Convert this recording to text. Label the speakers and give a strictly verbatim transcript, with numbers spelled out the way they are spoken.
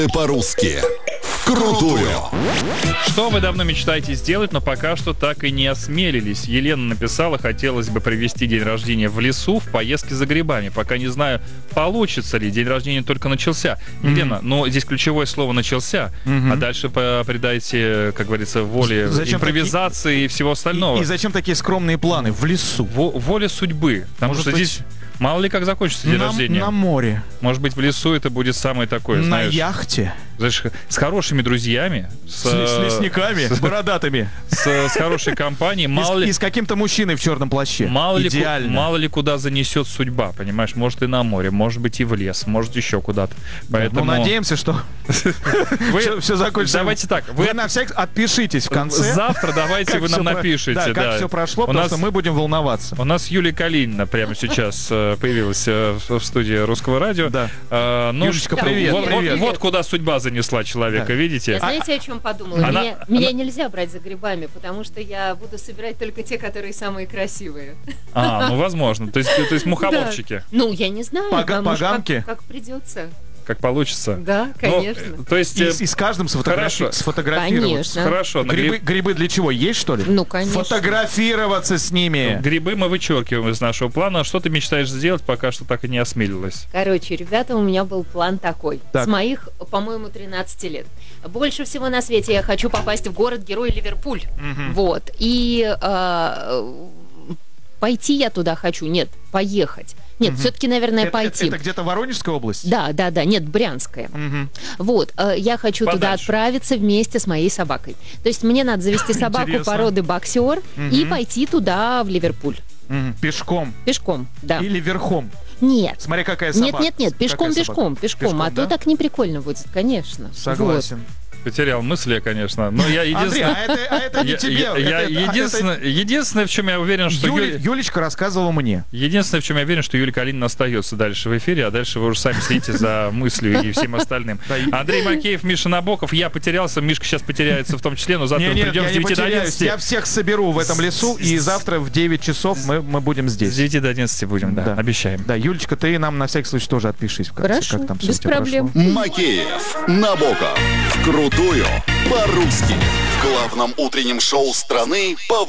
Speaker 1: По-русски. Крутую.
Speaker 2: Что вы давно мечтаете сделать, но пока что так и не осмелились? Елена написала: хотелось бы провести день рождения в лесу в поездке за грибами. Пока не знаю, получится ли. День рождения только начался. Mm-hmm. Елена, но здесь ключевое слово «начался», mm-hmm. а дальше придайте, как говорится, воле зачем импровизации таки... и всего остального.
Speaker 3: И, и зачем такие скромные планы? В лесу.
Speaker 2: Во, воля судьбы. Потому Может что быть... здесь... Мало ли как закончится день
Speaker 3: на,
Speaker 2: рождения.
Speaker 3: На море.
Speaker 2: Может быть, в лесу это будет самое такое,
Speaker 3: на
Speaker 2: знаешь...
Speaker 3: На яхте.
Speaker 2: Знаешь, с хорошими друзьями. С,
Speaker 3: с лесниками, с бородатыми.
Speaker 2: С, с хорошей компанией. Мало
Speaker 3: и,
Speaker 2: ли,
Speaker 3: и с каким-то мужчиной в черном плаще.
Speaker 2: Мало
Speaker 3: Идеально.
Speaker 2: ли, мало ли куда занесет судьба, понимаешь? Может и на море, может быть и в лес, может еще куда-то. Поэтому...
Speaker 3: Ну, надеемся, что все закончится.
Speaker 2: Давайте так.
Speaker 3: Вы на всякий отпишитесь в конце.
Speaker 2: Завтра давайте вы нам напишите.
Speaker 3: Да, как все прошло, потому что мы будем волноваться.
Speaker 2: У нас Юлия Калинина прямо сейчас появилась в студии Русского радио.
Speaker 3: Да.
Speaker 2: А, ну,
Speaker 3: Юлечка, привет,
Speaker 2: вот,
Speaker 3: привет.
Speaker 2: Вот, вот куда судьба занесла человека, да. Видите?
Speaker 4: Я знаете, о чем подумала?
Speaker 2: Она,
Speaker 4: меня,
Speaker 2: она...
Speaker 4: меня нельзя брать за грибами, потому что я буду собирать только те, которые самые красивые.
Speaker 2: А, ну возможно. То есть, то есть мухоморчики.
Speaker 4: Да. Ну, я не знаю.
Speaker 3: Пога- поганки?
Speaker 4: Как, как придется.
Speaker 2: Как получится.
Speaker 4: Да, конечно.
Speaker 2: Ну, то есть...
Speaker 3: И, и с каждым сфотографи- сфотографироваться.
Speaker 4: Конечно.
Speaker 2: Хорошо.
Speaker 3: Грибы, гриб... грибы для чего? Есть, что ли?
Speaker 4: Ну, конечно.
Speaker 3: Фотографироваться с ними.
Speaker 2: Грибы мы вычеркиваем из нашего плана. Что ты мечтаешь сделать, пока что так и не осмелилась?
Speaker 4: Короче, ребята, у меня был план такой.
Speaker 3: Так.
Speaker 4: С моих, по-моему, тринадцати лет. Больше всего на свете я хочу попасть в город-герой Ливерпуль. Угу. Вот. И э, пойти я туда хочу. Нет, поехать. Нет, угу. все-таки, наверное,
Speaker 3: это,
Speaker 4: пойти.
Speaker 3: Это, это где-то Воронежская область?
Speaker 4: Да, да, да, нет, Брянская.
Speaker 3: Угу.
Speaker 4: Вот, э, я хочу
Speaker 2: Подальше.
Speaker 4: туда отправиться вместе с моей собакой. То есть мне надо завести собаку породы боксер угу. и пойти туда, в Ливерпуль.
Speaker 3: Угу. Пешком?
Speaker 4: Пешком, да.
Speaker 3: Или верхом?
Speaker 4: Нет.
Speaker 3: Смотри, какая собака.
Speaker 4: Нет, нет, нет, пешком, пешком, пешком. пешком. А да? то так не прикольно будет, конечно.
Speaker 3: Согласен.
Speaker 4: Вот.
Speaker 2: Потерял мысли, конечно. Но я единственное...
Speaker 3: Андрей, а это, а это не
Speaker 2: я,
Speaker 3: тебе.
Speaker 2: Я, я
Speaker 3: это,
Speaker 2: единственное,
Speaker 3: это...
Speaker 2: единственное, в чем я уверен, что...
Speaker 3: Юли,
Speaker 2: Юля...
Speaker 3: Юлечка рассказывала мне.
Speaker 2: Единственное, в чем я уверен, что Юлия Калинина остается дальше в эфире, а дальше вы уже сами следите за мыслью и всем остальным. Андрей Макеев, Миша Набоков. Я потерялся, Мишка сейчас потеряется в том числе, но завтра мы придем с девяти до одиннадцати.
Speaker 3: Я всех соберу в этом лесу, и завтра в девять часов мы, мы будем здесь.
Speaker 2: С девяти до одиннадцати будем, да, да. Обещаем.
Speaker 3: Да, Юлечка, ты нам на всякий случай тоже отпишись в конце.
Speaker 4: Хорошо,
Speaker 3: как там
Speaker 4: без проблем.
Speaker 3: Прошло.
Speaker 1: Макеев, Набоков. Крутую по-русски. В главном утреннем шоу страны по